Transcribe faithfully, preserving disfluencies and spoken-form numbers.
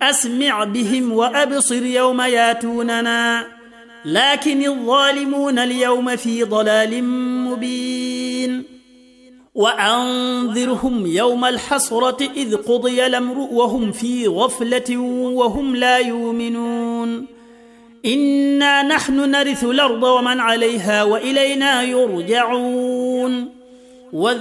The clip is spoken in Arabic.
أسمع بهم وأبصر يوم ياتوننا لكن الظالمون اليوم في ضلال مبين وأنذرهم يوم الحسرة إذ قضي الأمر وهم في غفلة وهم لا يؤمنون إنا نحن نرث الأرض ومن عليها وإلينا يرجعون